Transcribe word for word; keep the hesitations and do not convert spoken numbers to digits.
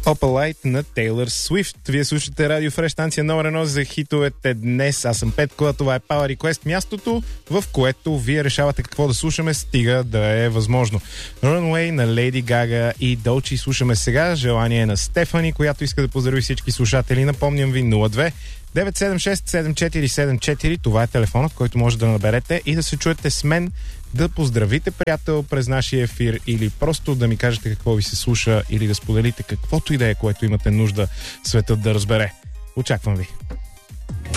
Opalite на Тейлър Свифт. Вие слушате Радио Фреш, станция номер едно за хитовете днес. Аз съм Петко, това е Power Request, мястото, в което вие решавате какво да слушаме, стига да е възможно. Runaway на Lady Gaga и Dolce слушаме сега. Желание на Стефани, която иска да поздрави всички слушатели. Напомням ви нула две девет седем шест седем четири седем четири. Това е телефонът, който може да наберете и да се чуете с мен, да поздравите приятел през нашия ефир или просто да ми кажете какво ви се слуша или да споделите каквото и да е, което имате нужда светът да разбере. Очаквам ви.